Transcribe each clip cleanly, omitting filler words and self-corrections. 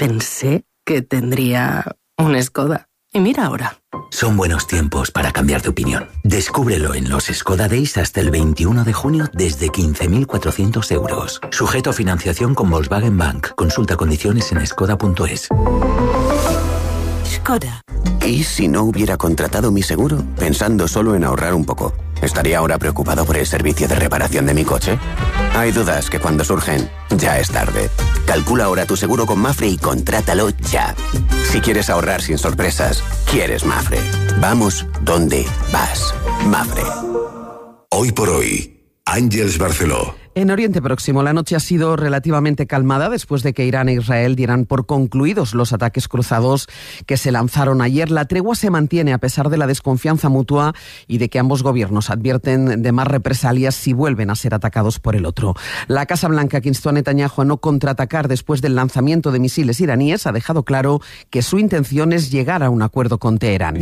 pensé que tendría un Skoda. Y mira ahora. Son buenos tiempos para cambiar de opinión. Descúbrelo en los Skoda Days hasta el 21 de junio desde 15.400 euros. Sujeto a financiación con Volkswagen Bank. Consulta condiciones en skoda.es. Skoda. ¿Y si no hubiera contratado mi seguro? Pensando solo en ahorrar un poco. ¿Estaría ahora preocupado por el servicio de reparación de mi coche? Hay dudas que cuando surgen, ya es tarde. Calcula ahora tu seguro con Mapfre y contrátalo ya. Si quieres ahorrar sin sorpresas, quieres Mapfre. Vamos donde vas. Mapfre. Hoy por hoy, Àngels Barceló. En Oriente Próximo, la noche ha sido relativamente calmada después de que Irán e Israel dieran por concluidos los ataques cruzados que se lanzaron ayer. La tregua se mantiene a pesar de la desconfianza mutua y de que ambos gobiernos advierten de más represalias si vuelven a ser atacados por el otro. La Casa Blanca, que instó a Netanyahu a no contraatacar después del lanzamiento de misiles iraníes, ha dejado claro que su intención es llegar a un acuerdo con Teherán.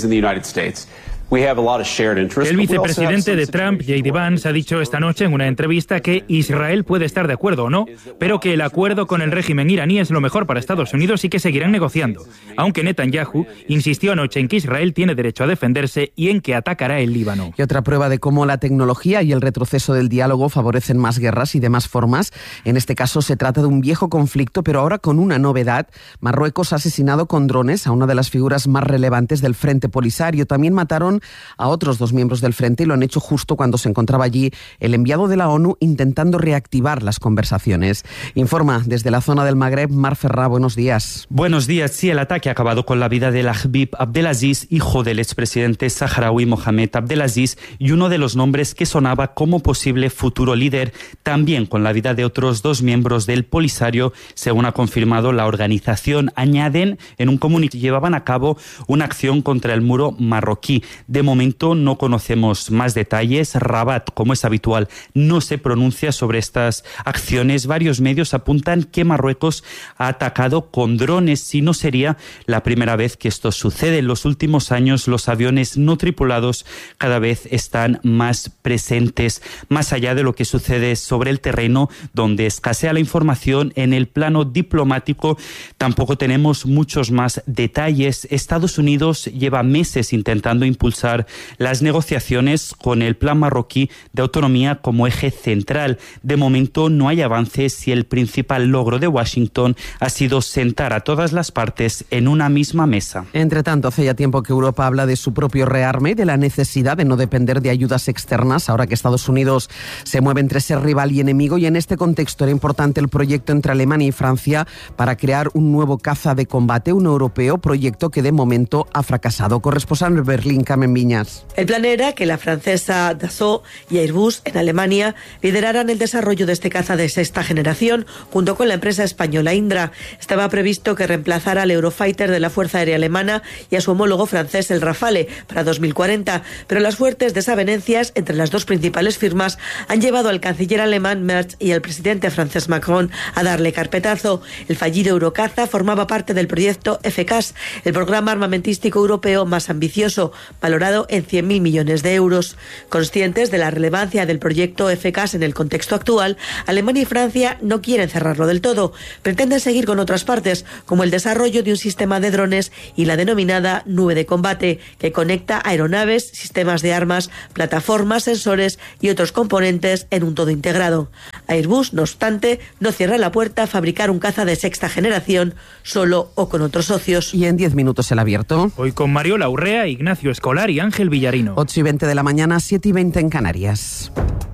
El vicepresidente de Trump, J.D. Vance, ha dicho esta noche en una entrevista que Israel puede estar de acuerdo o no, pero que el acuerdo con el régimen iraní es lo mejor para Estados Unidos y que seguirán negociando. Aunque Netanyahu insistió anoche en que Israel tiene derecho a defenderse y en que atacará el Líbano. Y otra prueba de cómo la tecnología y el retroceso del diálogo favorecen más guerras y de más formas. En este caso se trata de un viejo conflicto, pero ahora con una novedad. Marruecos ha asesinado con drones a una de las figuras más relevantes del Frente Polisario. También mataron a otros 2 miembros del Frente y lo han hecho justo cuando se encontraba allí el enviado de la ONU intentando reactivar las conversaciones. Informa desde la zona del Magreb, Mar Ferrá, buenos días. Buenos días. Sí, el ataque ha acabado con la vida del Habib Abdelaziz, hijo del expresidente saharaui Mohamed Abdelaziz, y uno de los nombres que sonaba como posible futuro líder, también con la vida de otros 2 miembros del Polisario, según ha confirmado la organización. Añaden en un comunicado que llevaban a cabo una acción contra el muro marroquí. De momento no conocemos más detalles. Rabat, como es habitual, no se pronuncia sobre estas acciones. Varios medios apuntan que Marruecos ha atacado con drones, si no sería la primera vez que esto sucede. En los últimos años los aviones no tripulados cada vez están más presentes. Más allá de lo que sucede sobre el terreno, donde escasea la información, en el plano diplomático tampoco tenemos muchos más detalles. Estados Unidos lleva meses intentando impulsar las negociaciones con el plan marroquí de autonomía como eje central. De momento no hay avances y el principal logro de Washington ha sido sentar a todas las partes en una misma mesa. Entre tanto, hace ya tiempo que Europa habla de su propio rearme y de la necesidad de no depender de ayudas externas, ahora que Estados Unidos se mueve entre ser rival y enemigo, y en este contexto era importante el proyecto entre Alemania y Francia para crear un nuevo caza de combate, un europeo, proyecto que de momento ha fracasado. Corresponsal en Berlín, Carmen Viñas. El plan era que la francesa Dassault y Airbus en Alemania lideraran el desarrollo de este caza de 6ª generación junto con la empresa española Indra. Estaba previsto que reemplazara al Eurofighter de la Fuerza Aérea Alemana y a su homólogo francés el Rafale para 2040, pero las fuertes desavenencias entre las 2 principales firmas han llevado al canciller alemán Merz y al presidente francés Macron a darle carpetazo. El fallido Eurocaza formaba parte del proyecto FCAS, el programa armamentístico europeo más ambicioso, valorado en 100.000 millones de euros. Conscientes de la relevancia del proyecto FCAS en el contexto actual, Alemania y Francia no quieren cerrarlo del todo. Pretenden seguir con otras partes, como el desarrollo de un sistema de drones y la denominada nube de combate, que conecta aeronaves, sistemas de armas, plataformas, sensores y otros componentes en un todo integrado. Airbus, no obstante, no cierra la puerta a fabricar un caza de 6ª generación, solo o con otros socios. Y en 10 minutos el abierto. Hoy con Mariola Urrea, Ignacio Escolar y Ángel Villarino. 8:20 de la mañana, 7:20 en Canarias.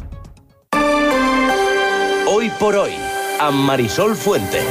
Hoy por hoy, a Marisol Fuentes.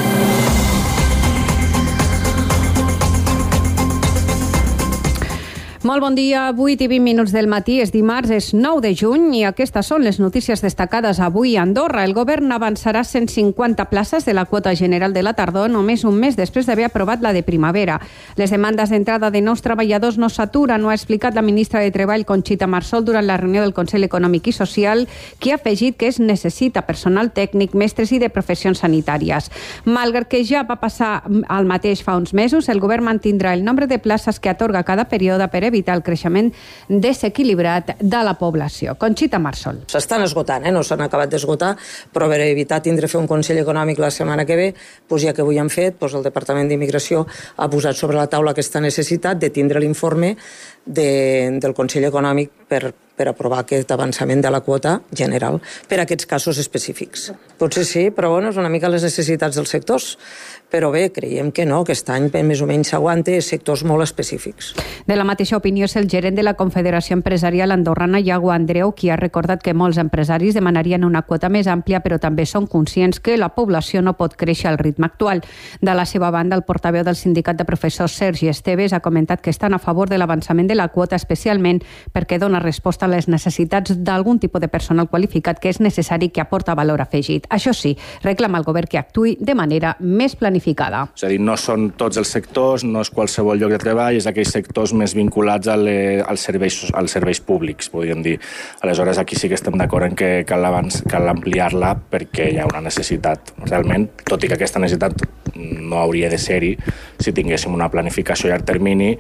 Molt bon dia, 8:20 del matí, és dimarts, és 9 de juny i aquestes són les notícies destacades avui a Andorra. El govern avançarà 150 places de la quota general de la tardor només un mes després d'haver aprovat la de primavera. Les demandes d'entrada de nous treballadors no s'aturen, ho ha explicat la ministra de Treball, Conxita Marsol, durant la reunió del Consell Econòmic i Social, que ha afegit que es necessita personal tècnic, mestres i de professions sanitàries. Malgrat que ja va passar el mateix fa uns mesos, el govern mantindrà el nombre de places que atorga cada període per evitar el creixement desequilibrat de la població. Conxita Marsol. S'estan esgotant, no s'han acabat d'esgotar, però per evitar tindre fer un Consell Econòmic la setmana que ve, ja que avui han fet, el Departament d'Immigració ha posat sobre la taula aquesta necessitat de tindre l'informe del Consell Econòmic per aprovar aquest avançament de la quota general per a aquests casos específics. Potser sí, però és una mica les necessitats dels sectors. Però bé, creiem que no, que aquest any més o menys s'aguanta sectors molt específics. De la mateixa opinió és el gerent de la Confederació Empresarial Andorrana, Iago Andreu, qui ha recordat que molts empresaris demanarien una quota més àmplia, però també són conscients que la població no pot créixer al ritme actual. De la seva banda, el portaveu del sindicat de professors, Sergi Esteves, ha comentat que estan a favor de l'avançament de la quota, especialment perquè dona resposta a les necessitats d'algun tipus de personal qualificat que és necessari, que aporta valor afegit. Això sí, reclama al govern que actuï de manera més planificada. És a dir, no són tots els sectors, no és qualsevol lloc de treball, és aquells sectors més vinculats als serveis públics, podríem dir. Aleshores, aquí sí que estem d'acord en que cal ampliar-la perquè hi ha una necessitat realment, tot i que aquesta necessitat no hauria de ser-hi si tinguéssim una planificació a llarg termini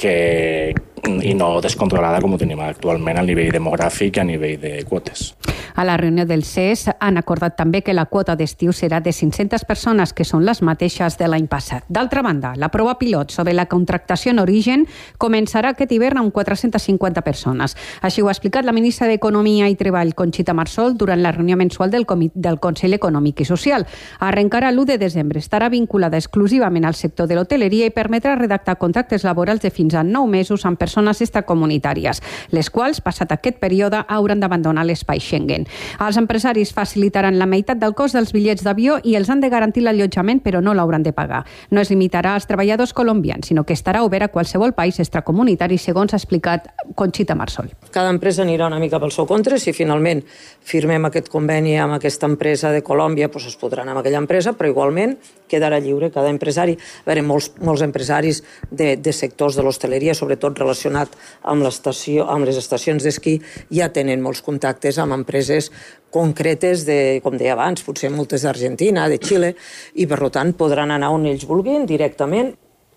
i no descontrolada com ho tenim actualment a nivell demogràfic i a nivell de quotes. A la reunió del CES han acordat també que la quota d'estiu serà de 500 persones, que són les mateixes de l'any passat. D'altra banda, la prova pilot sobre la contractació en origen començarà aquest hivern amb 450 persones. Així ho ha explicat la ministra d'Economia i Treball, Conxita Marsol, durant la reunió mensual del Consell Econòmic i Social. Arrencarà l'1 de desembre, estarà vinculada exclusivament al sector de l'hoteleria i permetrà redactar contractes laborals de fins a 9 mesos amb persones extracomunitàries, les quals, passat aquest període, hauran d'abandonar l'espai Schengen. Els empresaris facilitaran la meitat del cost dels bitllets d'avió i els han de garantir l'allotjament, però no l'hauran de pagar. No es limitarà als treballadors colombians, sinó que estarà obert a qualsevol país extracomunitari, segons ha explicat Conxita Marsol. Cada empresa anirà una mica pel seu compte. Si finalment firmem aquest conveni amb aquesta empresa de Colòmbia, es podrà anar amb aquella empresa, però igualment quedarà lliure cada empresari. A veure, molts empresaris de sectors de l'hostaleria, sobretot relacionat amb les estacions d'esquí, ja tenen molts contactes amb empreses concretes, com deia abans, potser moltes d'Argentina, de Xile, i per tant podran anar on ells vulguin directament.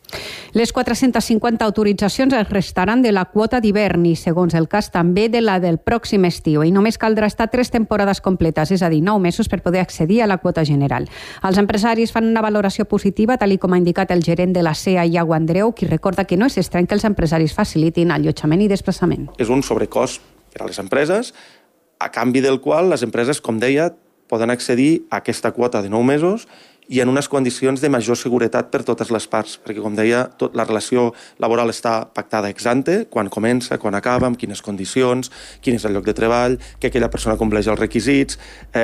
Les 450 autoritzacions es restaran de la quota d'hivern i, segons el cas, també de la del pròxim estiu. I només caldrà estar 3 temporades completes, és a dir, 9 mesos per poder accedir a la quota general. Els empresaris fan una valoració positiva, tal com ha indicat el gerent de la CEA, Iago Andreu, qui recorda que no és estrany que els empresaris facilitin allotjament i desplaçament. És un sobrecost per a les empreses, a canvi del qual les empreses, com deia, poden accedir a aquesta quota de 9 mesos i en unes condicions de major seguretat per totes les parts, perquè, com deia, la relació laboral està pactada ex ante, quan comença, quan acaba, amb quines condicions, quin és el lloc de treball, que aquella persona compleix els requisits.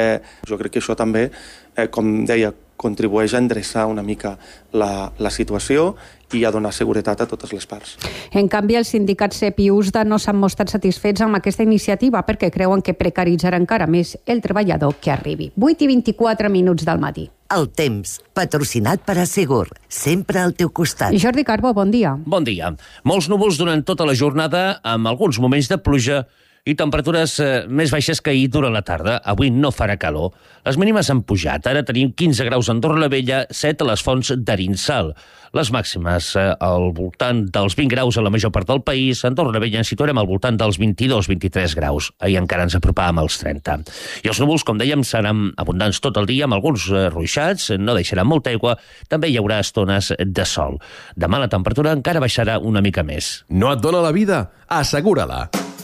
Jo crec que això també, com deia, contribueix a endreçar una mica la situació i a donar seguretat a totes les parts. En canvi, els sindicats CEP i USDA no s'han mostrat satisfets amb aquesta iniciativa perquè creuen que precaritzarà encara més el treballador que arribi. 8:24 del matí. El temps, patrocinat per Assegur, sempre al teu costat. Jordi Carbó, bon dia. Bon dia. Molts núvols durant tota la jornada, amb alguns moments de pluja i temperatures més baixes que ahir durant la tarda. Avui no farà calor. Les mínimes han pujat. Ara tenim 15 graus a Andorra la Vella, 7 a les Fonts d'Arinsal. Les màximes al voltant dels 20 graus a la major part del país. A Andorra la Vella ens situarem al voltant dels 22-23 graus. Ahir encara ens apropàvem als 30. I els núvols, com dèiem, seran abundants tot el dia, amb alguns ruixats, no deixaran molta aigua. També hi haurà estones de sol. Demà la temperatura encara baixarà una mica més. No et dóna la vida? Assegura-la.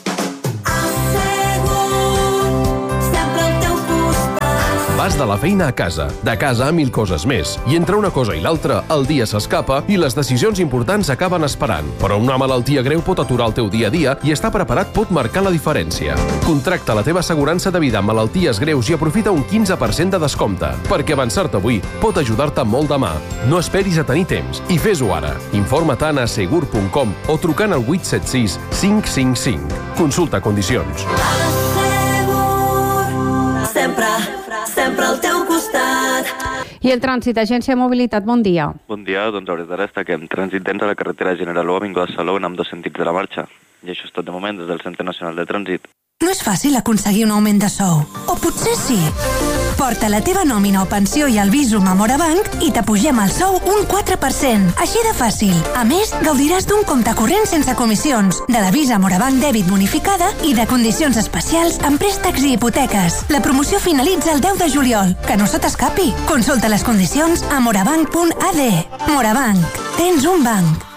Vas de la feina a casa, de casa a 1000 coses més. I entre una cosa i l'altra, el dia s'escapa i les decisions importants acaben esperant. Però una malaltia greu pot aturar el teu dia a dia i estar preparat pot marcar la diferència. Contracta la teva assegurança de vida amb malalties greus i aprofita un 15% de descompte, perquè avançar-te avui pot ajudar-te molt demà. No esperis a tenir temps i fes-ho ara. Informa't a asegur.com o trucant al 876 555. Consulta condicions. Sempre al teu costat. I el trànsit, Agència de Mobilitat, bon dia. Bon dia, doncs a hores d'ara destaquem trànsit dens a la carretera General O, Avinguda Salou, en ambdós sentits de la marxa. I això és tot de moment des del Centre Nacional de Trànsit. No és fàcil aconseguir un augment de sou. O potser sí. Porta la teva nòmina o pensió i el Visum a Morabanc i t'apugem el sou un 4%. Així de fàcil. A més, gaudiràs d'un compte corrent sense comissions, de la Visa Morabanc dèbit bonificada i de condicions especials en préstecs i hipoteques. La promoció finalitza el 10 de juliol. Que no se t'escapi. Consulta les condicions a morabanc.ad. Morabanc. Tens un banc.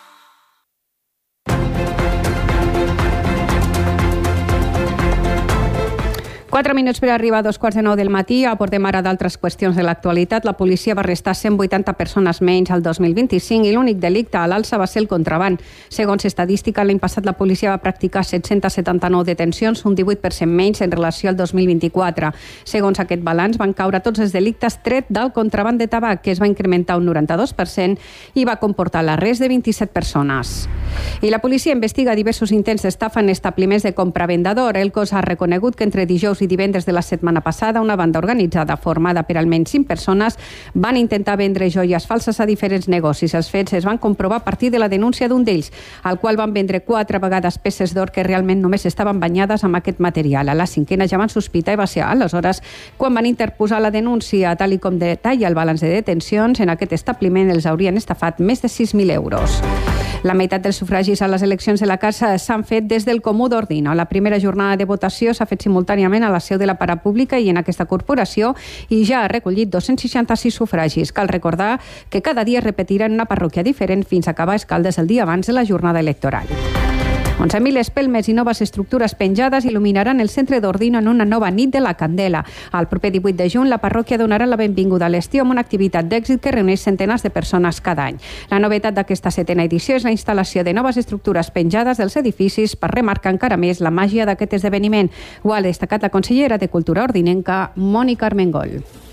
Quatre minuts per arribar a 2:15 del matí. Abordem ara d'altres qüestions de l'actualitat. La policia va arrestar 180 persones menys al 2025 i l'únic delicte a l'alça va ser el contraban. Segons estadística, l'any passat la policia va practicar 779 detencions, un 18% menys en relació al 2024. Segons aquest balanç, van caure tots els delictes tret del contraban de tabac, que es va incrementar un 92% i va comportar l'arrest de 27 persones. I la policia investiga diversos intents d'estafa en establiments de compra-vendador. El cos ha reconegut que entre dijous i divendres de la setmana passada, una banda organitzada formada per almenys 5 persones van intentar vendre joies falses a diferents negocis. Els fets es van comprovar a partir de la denúncia d'un d'ells, al qual van vendre 4 vegades peces d'or que realment només estaven banyades amb aquest material. A la cinquena ja van sospitar i va ser aleshores quan van interposar la denúncia. Tal i com detalla el balanç de detencions, en aquest establiment els haurien estafat més de 6.000 euros. La meitat dels sufragis a les eleccions de la Casa s'han fet des del Comú d'Ordino. La primera jornada de votació s'ha fet simultàniament a la seu de la Parapública i en aquesta corporació i ja ha recollit 266 sufragis. Cal recordar que cada dia es repetirà en una parròquia diferent fins a acabar Escaldes el dia abans de la jornada electoral. 11.000 espelmes i noves estructures penjades il·luminaran el centre d'Ordino en una nova nit de la Candela. El proper 18 de juny, la parròquia donarà la benvinguda a l'estiu amb una activitat d'èxit que reuneix centenars de persones cada any. La novetat d'aquesta 7ª edició és la instal·lació de noves estructures penjades dels edificis per remarcar encara més la màgia d'aquest esdeveniment. Ho ha destacat la consellera de Cultura ordinenca, Mònica Armengol.